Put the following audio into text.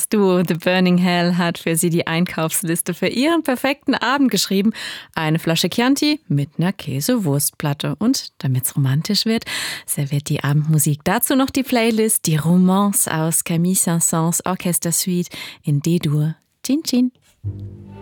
Das Duo The Burning Hell hat für Sie die Einkaufsliste für Ihren perfekten Abend geschrieben. Eine Flasche Chianti mit einer Käsewurstplatte. Und damit es romantisch wird, serviert die Abendmusik. Dazu noch die Playlist Die Romance aus Camille Saint-Saëns Orchestersuite in D-Dur. Chin Chin.